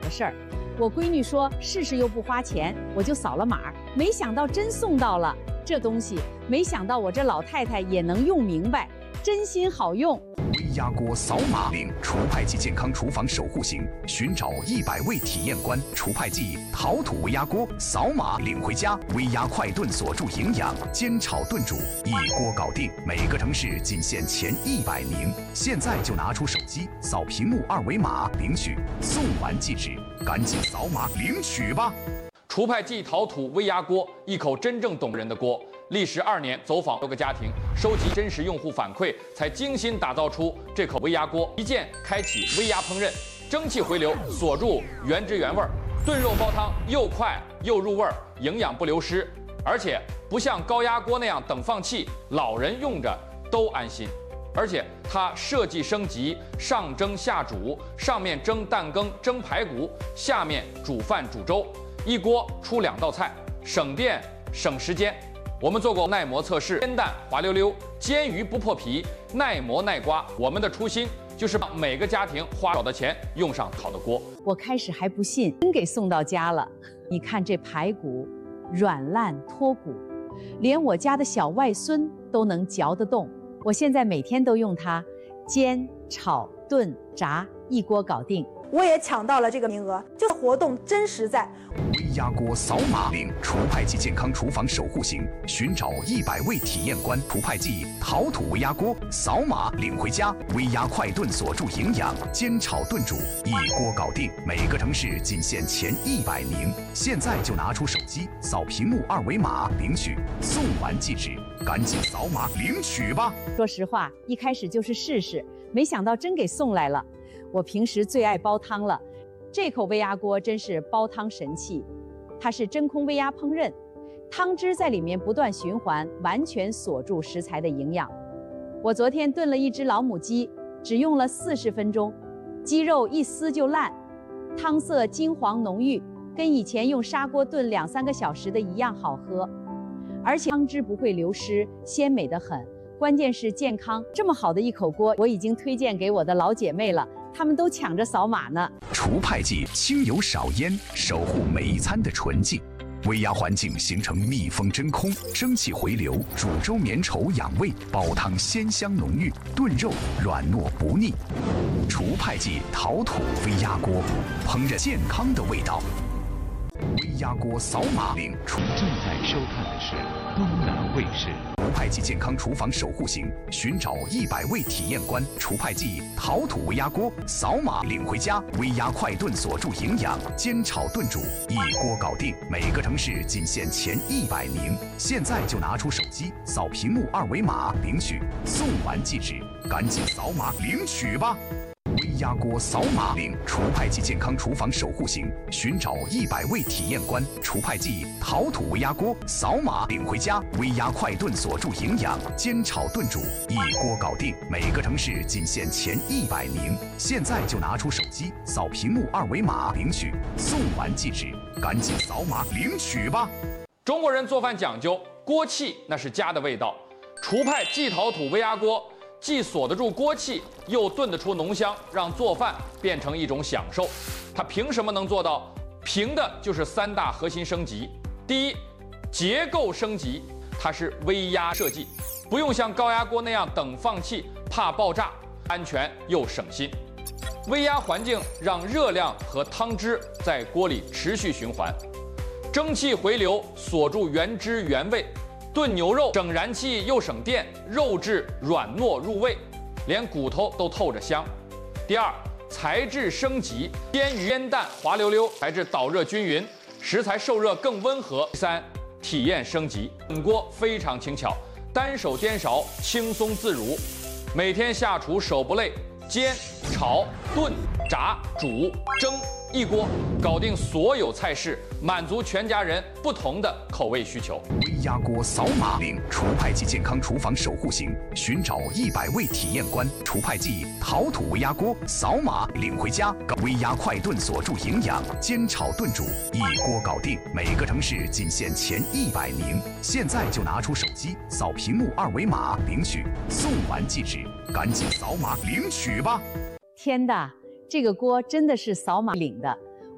事儿。我闺女说试试又不花钱，我就扫了码，没想到真送到了。这东西没想到我这老太太也能用明白，真心好用。 微压锅扫码领除派记健康厨房守护行，寻找100位体验官。除派记陶土微压锅扫码领回家，微压快炖锁住营养，煎炒炖煮一锅搞定。每个城市仅限前100名，现在就拿出手机扫屏幕2维码领取，送完即止，赶紧扫码领取吧！ 除派记陶土微压锅，一口真正懂人的锅。历时2年，走访多个家庭，收集真实用户反馈，才精心打造出这口微压锅。一键开启微压烹饪，蒸汽回流锁住原汁原味，炖肉煲汤又快又入味，营养不流失。而且不像高压锅那样等放气，老人用着都安心。而且它设计升级，上蒸下煮，上面蒸蛋羹、蒸排骨，下面煮饭煮粥，一锅出2道菜，省电省时间。我们做过耐磨测试，煎蛋滑溜溜，煎鱼不破皮，耐磨耐刮。我们的初心就是让每个家庭花少的钱用上好的锅。 我开始还不信，真给送到家了。你看这排骨，软烂脱骨，连我家的小外孙都能嚼得动。我现在每天都用它，煎、炒、炖、炸，一锅搞定。 我也抢到了这个名额，这个活动真实在。 微压锅扫码领除派记健康厨房守护行，寻找100位体验官。除派记陶土微压锅扫码领回家，微压快炖锁住营养，煎炒炖煮一锅搞定。每个城市仅限前100名，现在就拿出手机扫屏幕2维码领取，送完即止，赶紧扫码领取吧！ 说实话，一开始就是试试，没想到真给送来了。我平时最爱煲汤了，这口微压锅真是煲汤神器。它是真空微压烹饪，汤汁在里面不断循环，完全锁住食材的营养。我昨天炖了一只老母鸡，只用了40分钟，鸡肉一撕就烂，汤色金黄浓郁，跟以前用砂锅炖2-3个小时的一样好喝，而且汤汁不会流失，鲜美得很。关键是健康，这么好的一口锅，我已经推荐给我的老姐妹了，她们都抢着扫码呢。 除派记清油少烟，守护每一餐的纯净。微压环境形成密封真空，蒸汽回流，煮粥绵稠养胃，煲汤鲜香浓郁，炖肉软糯不腻。除派记陶土微压锅，烹饪健康的味道。微压锅扫码领除。 正在收看的是东南卫视。 除派记健康厨房守护行，寻找100位体验官。除派记陶土微压锅扫码领回家，微压快炖锁住营养，煎炒炖煮一锅搞定。每个城市仅限前100名，现在就拿出手机扫屏幕2维码领取，送完即止，赶紧扫码领取吧！微压锅扫码领除派记健康厨房守护行，寻找100位体验官。除派记陶土微压锅扫码领回家，微压快炖锁住营养，煎炒炖煮一锅搞定。每个城市仅限前100名，现在就拿出手机扫屏幕2维码领取，送完即止，赶紧扫码领取吧！ 中国人做饭讲究锅气，那是家的味道。除派记陶土微压锅既锁得住锅气，又炖得出浓香，让做饭变成一种享受。它凭什么能做到？凭的就是3大核心升级。第一，结构升级，它是微压设计，不用像高压锅那样等放气，怕爆炸，安全又省心。微压环境让热量和汤汁在锅里持续循环，蒸汽回流锁住原汁原味。炖牛肉省燃气又省电，肉质软糯入味，连骨头都透着香。第二，材质升级，煎鱼煎蛋滑溜溜，材质导热均匀，食材受热更温和。第三，体验升级，本锅非常轻巧，单手颠勺轻松自如，每天下厨手不累，煎、炒、炖、炸、煮、蒸，一锅搞定所有菜式，满足全家人不同的口味需求。 微压锅扫码领除派记健康厨房守护行，寻找100位体验官。除派记陶土微压锅扫码领回家，微压快炖锁住营养，煎炒炖煮一锅搞定。每个城市仅限前100名，现在就拿出手机扫屏幕2维码领取，送完即止，赶紧扫码领取吧！ 天哪！这个锅真的是扫码领的。